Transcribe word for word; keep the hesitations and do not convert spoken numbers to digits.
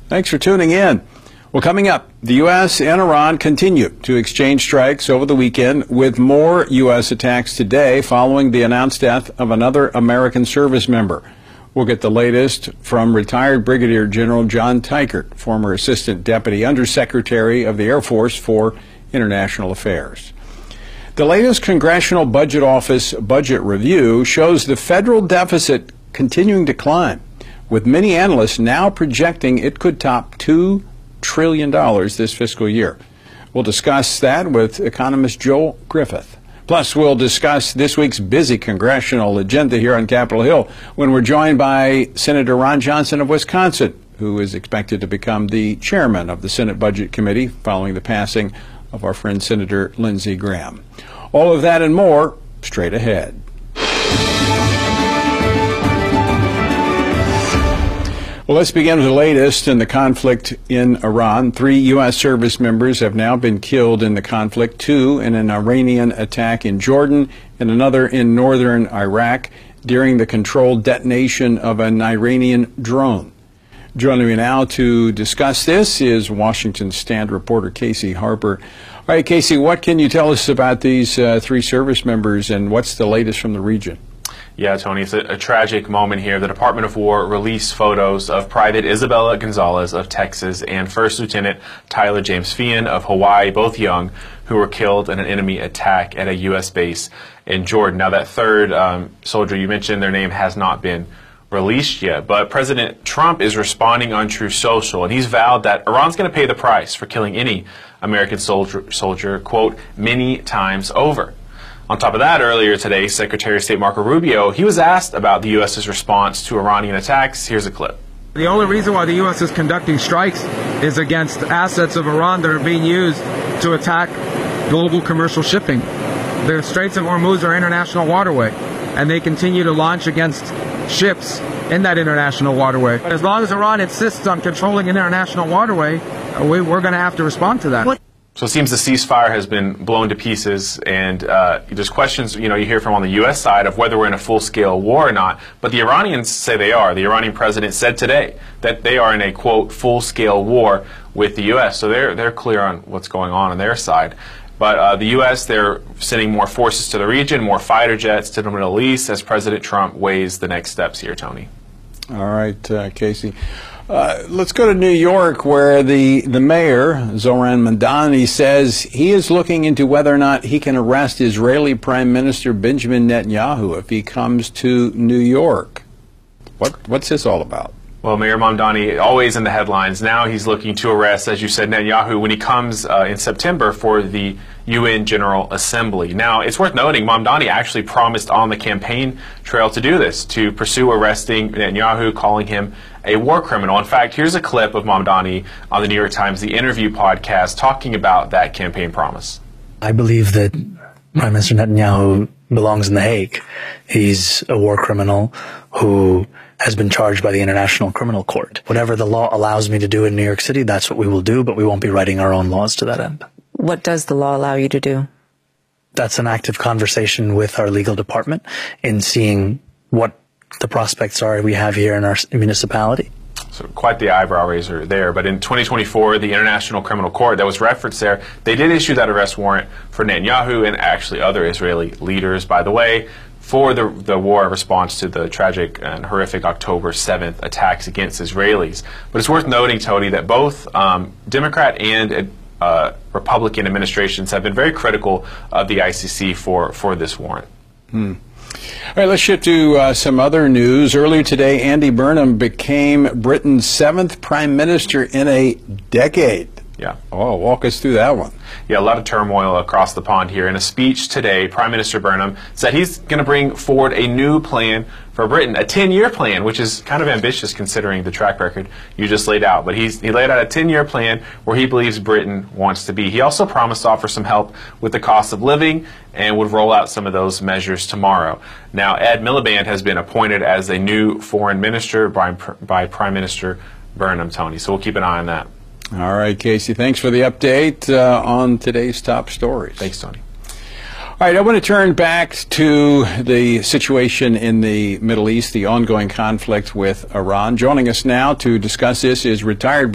Thanks for tuning in. Well, coming up, the U S and Iran continue to exchange strikes over the weekend, with more U S attacks today following the announced death of another American service member. We'll get the latest from retired Brigadier General John Teichert, former Assistant Deputy Undersecretary of the Air Force for International Affairs. The latest Congressional Budget Office budget review shows the federal deficit continuing to climb, with many analysts now projecting it could top two trillion dollars this fiscal year. We'll discuss that with economist Joel Griffith. Plus, we'll discuss this week's busy congressional agenda here on Capitol Hill when we're joined by Senator Ron Johnson of Wisconsin, who is expected to become the chairman of the Senate Budget Committee following the passing of our friend Senator Lindsey Graham. All of that and more straight ahead. Well, let's begin with the latest in the conflict in Iran. Three U S service members have now been killed in the conflict, two in an Iranian attack in Jordan and another in northern Iraq during the controlled detonation of an Iranian drone. Joining me now to discuss this is Washington Stand reporter Casey Harper. All right, Casey, what can you tell us about these uh, three service members, and what's the latest from the region? Yeah, Tony, it's a, a tragic moment here. The Department of War released photos of Private Isabella Gonzalez of Texas and First Lieutenant Tyler James Feehan of Hawaii, both young, who were killed in an enemy attack at a U S base in Jordan. Now, that third um, soldier you mentioned, their name has not been released yet, but President Trump is responding on Truth Social, and he's vowed that Iran's going to pay the price for killing any American soldier, soldier, quote, many times over. On top of that, earlier today, Secretary of State Marco Rubio, he was asked about the U S's response to Iranian attacks. Here's a clip. The only reason why the U S is conducting strikes is against assets of Iran that are being used to attack global commercial shipping. The Straits of Hormuz are international waterway, and they continue to launch against ships in that international waterway. As long as Iran insists on controlling an international waterway, we, we're going to have to respond to that. What? So it seems the ceasefire has been blown to pieces, and uh, there's questions, you know, you hear from on the U S side of whether we're in a full-scale war or not, but the Iranians say they are. The Iranian president said today that they are in a, quote, full-scale war with the U S, so they're, they're clear on what's going on on their side. But uh, the U S, they're sending more forces to the region, more fighter jets to the Middle East as President Trump weighs the next steps here, Tony. All right, uh, Casey. Uh, let's go to New York, where the, the mayor, Zoran Mamdani, says he is looking into whether or not he can arrest Israeli Prime Minister Benjamin Netanyahu if he comes to New York. What, what's this all about? Well, Mayor Mamdani, always in the headlines. Now he's looking to arrest, as you said, Netanyahu when he comes uh, in September for the U N General Assembly. Now, it's worth noting, Mamdani actually promised on the campaign trail to do this, to pursue arresting Netanyahu, calling him a war criminal. In fact, here's a clip of Mamdani on the New York Times, the interview podcast, talking about that campaign promise. I believe that Prime Minister Netanyahu belongs in The Hague. He's a war criminal who has been charged by the International Criminal Court. Whatever the law allows me to do in New York City, that's what we will do, but we won't be writing our own laws to that end. What does the law allow you to do? That's an active conversation with our legal department in seeing what the prospects are we have here in our municipality. So quite the eyebrow raiser there. But in twenty twenty-four, the International Criminal Court that was referenced there, they did issue that arrest warrant for Netanyahu and actually other Israeli leaders, by the way, for the, the war response to the tragic and horrific October seventh attacks against Israelis. But it's worth noting, Tony, that both um, Democrat and uh, Republican administrations have been very critical of the I C C for, for this warrant. Hmm. All right, let's shift to uh, some other news. Earlier today, Andy Burnham became Britain's seventh prime minister in a decade. Yeah. Oh, walk us through that one. Yeah, a lot of turmoil across the pond here. In a speech today, Prime Minister Burnham said he's going to bring forward a new plan for Britain, a ten-year plan, which is kind of ambitious considering the track record you just laid out. But he's, he laid out a ten-year plan where he believes Britain wants to be. He also promised to offer some help with the cost of living and would roll out some of those measures tomorrow. Now, Ed Miliband has been appointed as a new foreign minister by, by Prime Minister Burnham, Tony. So we'll keep an eye on that. All right, Casey, thanks for the update uh, on today's top stories. Thanks, Tony. All right, I want to turn back to the situation in the Middle East, the ongoing conflict with Iran. Joining us now to discuss this is retired